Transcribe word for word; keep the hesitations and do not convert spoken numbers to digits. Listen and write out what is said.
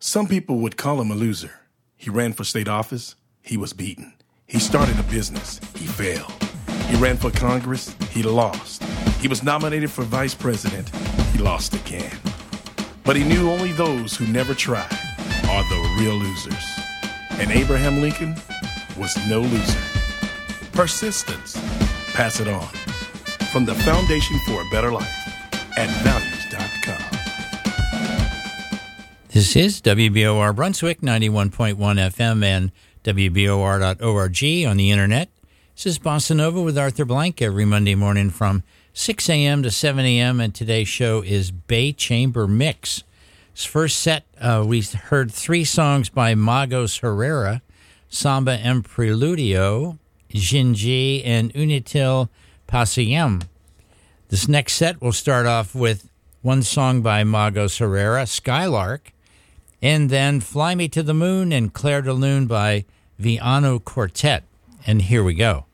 Some people would call him a loser. He ran for state office. He was beaten. He started a business. He failed. He ran for Congress. He lost. He was nominated for vice president. He lost again. But he knew only those who never tried are the real losers. And Abraham Lincoln was no loser. Persistence. Pass it on. From the Foundation for a Better Life at values dot com. This is W B O R Brunswick, ninety-one point one F M and W B O R dot org on the internet. This is Bossa Nova with Arthur Blank every Monday morning from six a.m. to seven a.m. and today's show is Bay Chamber Mix. This first set, uh, we heard three songs by Magos Herrera, Samba en Preludio, Jinji, and Unitil Pasiem. This next set will start off with one song by Magos Herrera, Skylark, and then Fly Me to the Moon and Clair de Lune by Viano Quartet. And here we go.